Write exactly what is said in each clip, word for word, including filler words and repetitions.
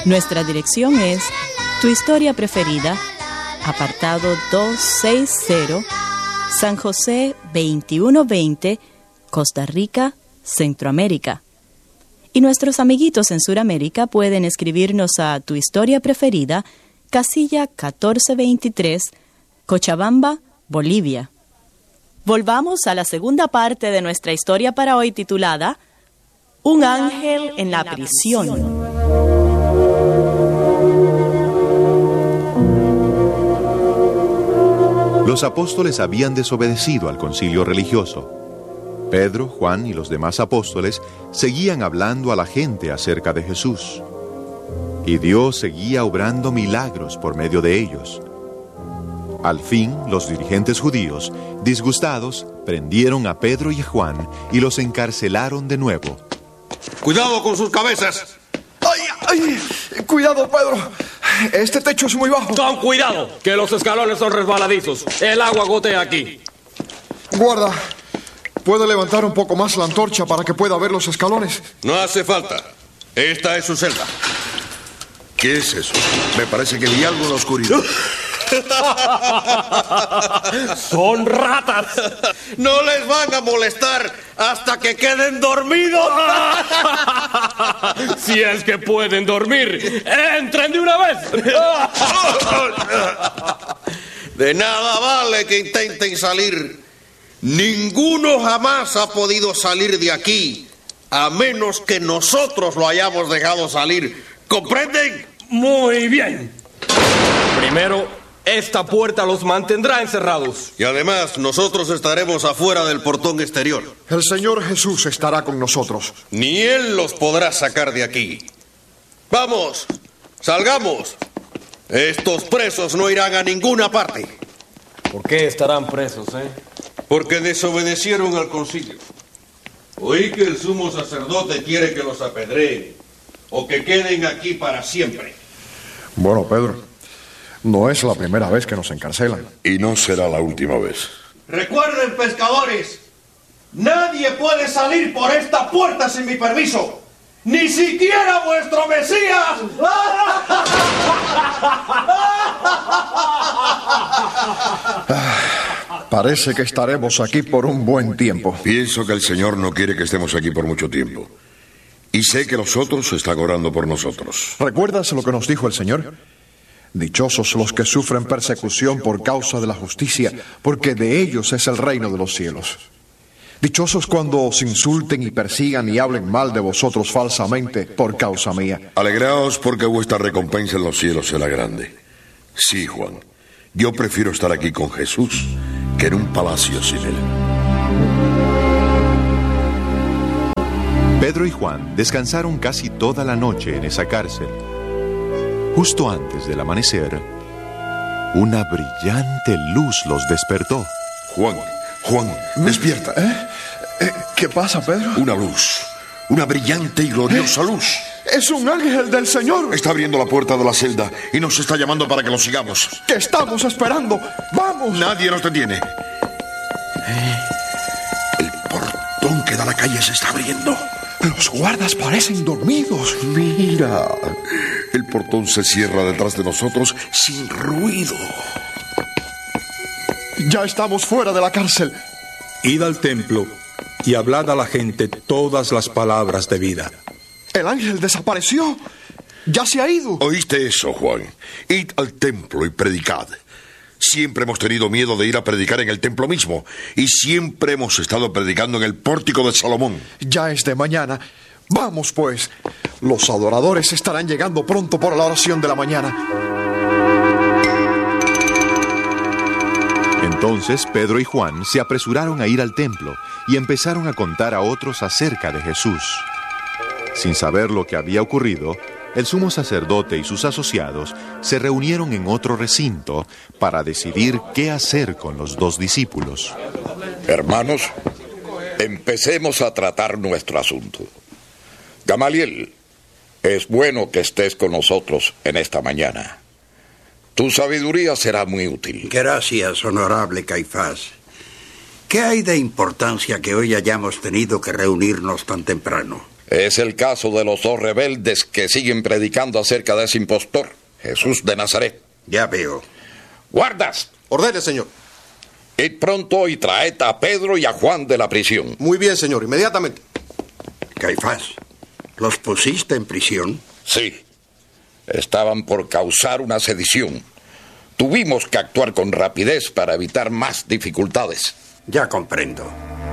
Nuestra dirección es Tu Historia Preferida, apartado doscientos sesenta, San José veintiuno veinte, Costa Rica, Centroamérica. Y nuestros amiguitos en Sudamérica pueden escribirnos a Tu Historia Preferida, casilla catorce veintitrés, Cochabamba, Bolivia. Volvamos a la segunda parte de nuestra historia para hoy, titulada Un ángel en la prisión. Los apóstoles habían desobedecido al concilio religioso. Pedro, Juan y los demás apóstoles seguían hablando a la gente acerca de Jesús. Y Dios seguía obrando milagros por medio de ellos. Al fin, los dirigentes judíos, disgustados, prendieron a Pedro y a Juan y los encarcelaron de nuevo. ¡Cuidado con sus cabezas! ¡Ay, ay! ¡Cuidado, Pedro! Este techo es muy bajo. ¡Con cuidado! Que los escalones son resbaladizos. El agua gotea aquí. Guarda, ¿puede levantar un poco más la antorcha para que pueda ver los escalones? No hace falta. Esta es su celda. ¿Qué es eso? Me parece que vi algo en la oscuridad. ¡Son ratas! No les van a molestar hasta que queden dormidos. Si es que pueden dormir, entren de una vez. De nada vale que intenten salir. Ninguno jamás ha podido salir de aquí, a menos que nosotros lo hayamos dejado salir. ¿Comprenden? Muy bien. Primero, esta puerta los mantendrá encerrados. Y además, nosotros estaremos afuera del portón exterior. El Señor Jesús estará con nosotros. Ni Él los podrá sacar de aquí. ¡Vamos! ¡Salgamos! Estos presos no irán a ninguna parte. ¿Por qué estarán presos, eh? Porque desobedecieron al concilio. Oí que el sumo sacerdote quiere que los apedreen o que queden aquí para siempre. Bueno, Pedro, no es la primera vez que nos encarcelan. Y no será la última vez. Recuerden, pescadores, nadie puede salir por esta puerta sin mi permiso. ¡Ni siquiera vuestro Mesías! Parece que estaremos aquí por un buen tiempo. Pienso que el Señor no quiere que estemos aquí por mucho tiempo. Y sé que los otros están orando por nosotros. ¿Recuerdas lo que nos dijo el Señor? Dichosos los que sufren persecución por causa de la justicia, porque de ellos es el reino de los cielos. Dichosos cuando os insulten y persigan y hablen mal de vosotros falsamente por causa mía. Alegraos porque vuestra recompensa en los cielos será grande. Sí, Juan, yo prefiero estar aquí con Jesús que en un palacio sin él. Pedro y Juan descansaron casi toda la noche en esa cárcel. Justo antes del amanecer, una brillante luz los despertó. Juan, Juan, despierta. ¿Eh? ¿Eh? ¿Qué pasa, Pedro? Una luz, una brillante y gloriosa ¿Eh? luz. ¡Es un ángel del Señor! Está abriendo la puerta de la celda y nos está llamando para que lo sigamos. ¿Qué estamos esperando? ¡Vamos! Nadie nos detiene. ¿Eh? El portón que da a la calle se está abriendo. Los guardas parecen dormidos. Mira, el portón se cierra detrás de nosotros sin ruido. Ya estamos fuera de la cárcel. Id al templo y hablad a la gente todas las palabras de vida. El ángel desapareció. Ya se ha ido. ¿Oíste eso, Juan? Id al templo y predicad. Siempre hemos tenido miedo de ir a predicar en el templo mismo, y siempre hemos estado predicando en el pórtico de Salomón. Ya es de mañana. Vamos, pues. Los adoradores estarán llegando pronto por la oración de la mañana. Entonces Pedro y Juan se apresuraron a ir al templo y empezaron a contar a otros acerca de Jesús. Sin saber lo que había ocurrido, el sumo sacerdote y sus asociados se reunieron en otro recinto para decidir qué hacer con los dos discípulos. Hermanos, empecemos a tratar nuestro asunto. Gamaliel, es bueno que estés con nosotros en esta mañana. Tu sabiduría será muy útil. Gracias, honorable Caifás. ¿Qué hay de importancia que hoy hayamos tenido que reunirnos tan temprano? Es el caso de los dos rebeldes que siguen predicando acerca de ese impostor, Jesús de Nazaret. Ya veo. Guardas, Ordene, señor. id pronto y traed a Pedro y a Juan de la prisión. Muy bien, señor, inmediatamente. Caifás, ¿los pusiste en prisión? Sí, estaban por causar una sedición. Tuvimos que actuar con rapidez para evitar más dificultades. Ya comprendo.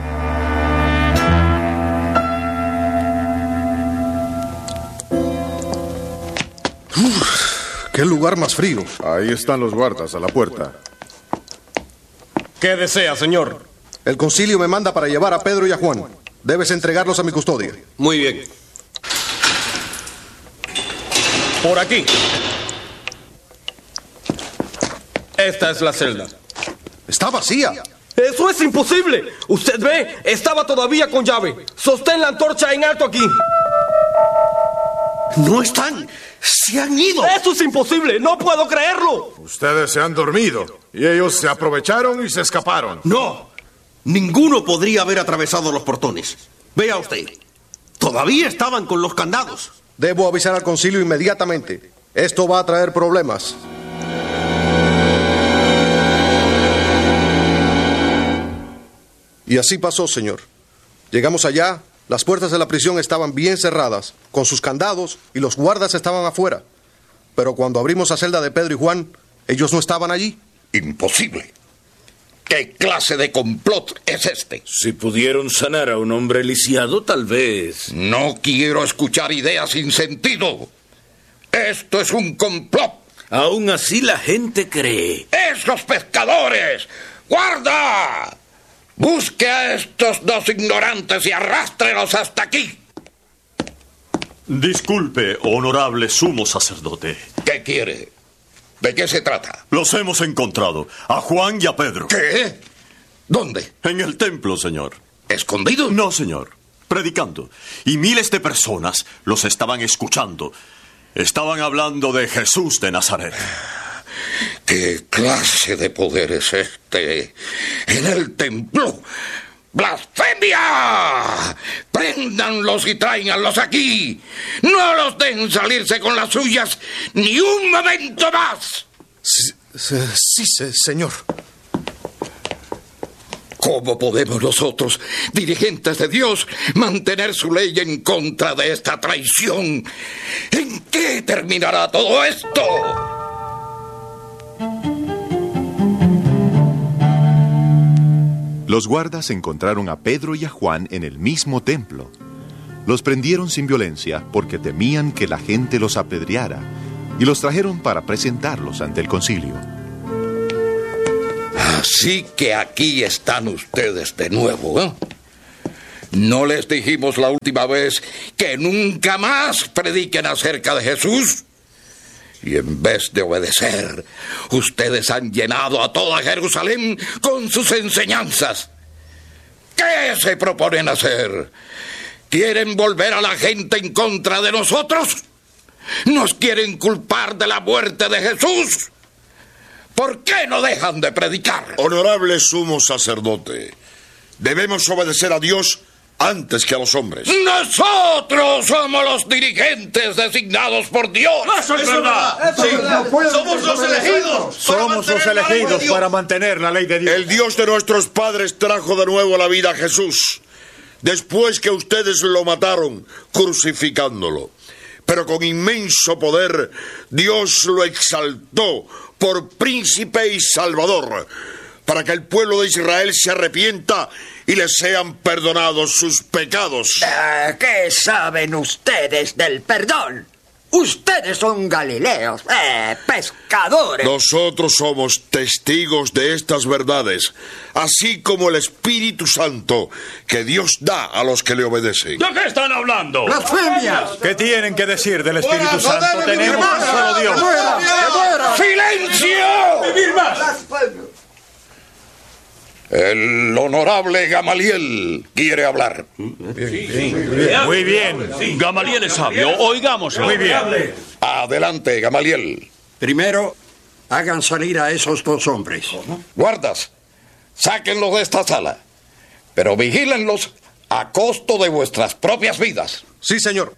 Uf, ¡qué lugar más frío! Ahí están los guardas a la puerta. ¿Qué desea, señor? El concilio me manda para llevar a Pedro y a Juan. Debes entregarlos a mi custodia. Muy bien. Por aquí. Esta es la celda. ¡Está vacía! ¡Eso es imposible! Usted ve, estaba todavía con llave. Sostén la antorcha en alto aquí. ¡No están! ¡Se han ido! ¡Eso es imposible! ¡No puedo creerlo! Ustedes se han dormido y ellos se aprovecharon y se escaparon. ¡No! Ninguno podría haber atravesado los portones. Vea usted. Todavía estaban con los candados. Debo avisar al concilio inmediatamente. Esto va a traer problemas. Y así pasó, señor. Llegamos allá, las puertas de la prisión estaban bien cerradas, con sus candados, y los guardas estaban afuera. Pero cuando abrimos la celda de Pedro y Juan, ellos no estaban allí. Imposible. ¿Qué clase de complot es este? Si pudieron sanar a un hombre lisiado, tal vez. No quiero escuchar ideas sin sentido. Esto es un complot. Aún así la gente cree. ¡Esos pescadores! ¡Guarda! Busque a estos dos ignorantes y arrástrelos hasta aquí. Disculpe, honorable sumo sacerdote. ¿Qué quiere? ¿De qué se trata? Los hemos encontrado, a Juan y a Pedro. ¿Qué? ¿Dónde? En el templo, señor. ¿Escondidos? No, señor. Predicando. Y miles de personas los estaban escuchando. Estaban hablando de Jesús de Nazaret. ¿Qué clase de poder es este en el templo? ¡Blasfemia! ¡Préndanlos y tráiganlos aquí! ¡No los dejen salirse con las suyas ni un momento más! Sí, sí, sí señor. ¿Cómo podemos nosotros, dirigentes de Dios, mantener su ley en contra de esta traición? ¿En qué terminará todo esto? Los guardas encontraron a Pedro y a Juan en el mismo templo. Los prendieron sin violencia porque temían que la gente los apedreara y los trajeron para presentarlos ante el concilio. Así que aquí están ustedes de nuevo, ¿eh? ¿No les dijimos la última vez que nunca más prediquen acerca de Jesús? Y en vez de obedecer, ustedes han llenado a toda Jerusalén con sus enseñanzas. ¿Qué se proponen hacer? ¿Quieren volver a la gente en contra de nosotros? ¿Nos quieren culpar de la muerte de Jesús? ¿Por qué no dejan de predicar? Honorable sumo sacerdote, debemos obedecer a Dios antes que a los hombres. ¡Nosotros somos los dirigentes designados por Dios! ¡Eso es verdad! Sí, no ¡somos los elegidos! Somos los elegidos para mantener la ley de Dios. El Dios de nuestros padres trajo de nuevo a la vida a Jesús, después que ustedes lo mataron, crucificándolo. Pero con inmenso poder, Dios lo exaltó por príncipe y salvador, para que el pueblo de Israel se arrepienta y les sean perdonados sus pecados. Uh, ¿Qué saben ustedes del perdón? Ustedes son galileos, eh, pescadores. Nosotros somos testigos de estas verdades, así como el Espíritu Santo que Dios da a los que le obedecen. ¿De qué están hablando? ¡Blasfemias! ¿Qué tienen que decir del Espíritu Santo? no Tenemos un solo Dios. ¡Silencio! ¡Vivir más! El honorable Gamaliel quiere hablar. Muy bien. Gamaliel es sabio, oigámoslo. Muy bien. Adelante, Gamaliel. Primero, hagan salir a esos dos hombres. Guardas, sáquenlos de esta sala, pero vigílenlos a costo de vuestras propias vidas. Sí, señor.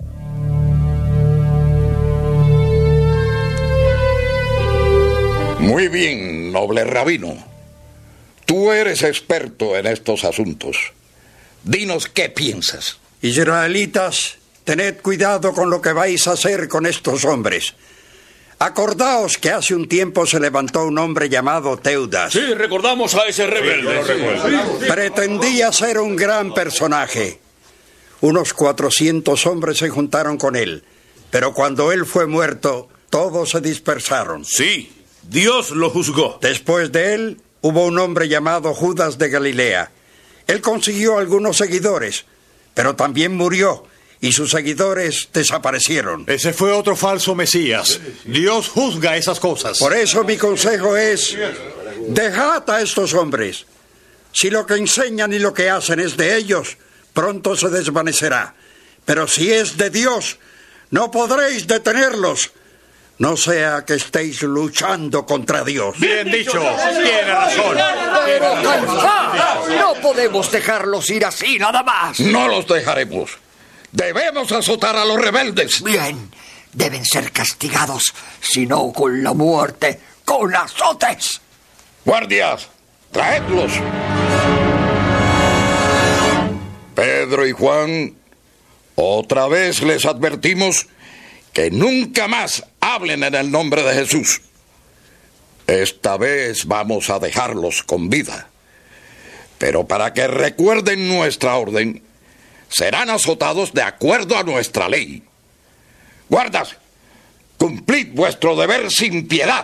Muy bien, noble rabino. Tú eres experto en estos asuntos. Dinos qué piensas. Israelitas, tened cuidado con lo que vais a hacer con estos hombres. Acordaos que hace un tiempo se levantó un hombre llamado Teudas. Sí, recordamos a ese rebelde. Pretendía ser un gran personaje. Unos cuatrocientos hombres se juntaron con él, pero cuando él fue muerto, todos se dispersaron. Sí, Dios lo juzgó. Después de él, hubo un hombre llamado Judas de Galilea. Él consiguió algunos seguidores, pero también murió, y sus seguidores desaparecieron. Ese fue otro falso Mesías. Dios juzga esas cosas. Por eso mi consejo es, dejad a estos hombres. Si lo que enseñan y lo que hacen es de ellos, pronto se desvanecerá. Pero si es de Dios, no podréis detenerlos. No sea que estéis luchando contra Dios. Bien dicho, tiene razón. Pero Caifás, no podemos dejarlos ir así nada más. No los dejaremos. Debemos azotar a los rebeldes. Bien, deben ser castigados, si no con la muerte, con azotes. Guardias, traedlos. Pedro y Juan, otra vez les advertimos que nunca más hablen en el nombre de Jesús. Esta vez vamos a dejarlos con vida. Pero para que recuerden nuestra orden, serán azotados de acuerdo a nuestra ley. Guardas, cumplid vuestro deber sin piedad.